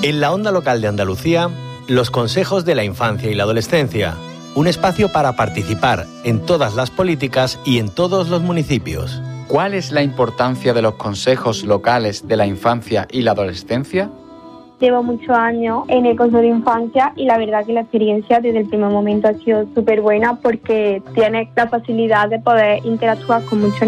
En la onda local de Andalucía, los consejos de la infancia y la adolescencia. Un espacio para participar en todas las políticas y en todos los municipios. ¿Cuál es la importancia de los consejos locales de la infancia y la adolescencia? Llevo muchos años en el Consejo de Infancia y la verdad que la experiencia desde el primer momento ha sido súper buena porque tienes la facilidad de poder interactuar con muchos